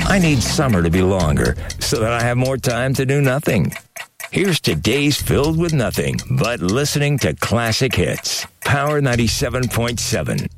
I need summer to be longer so that I have more time to do nothing. Here's to days filled with nothing but listening to classic hits. Power 97.7.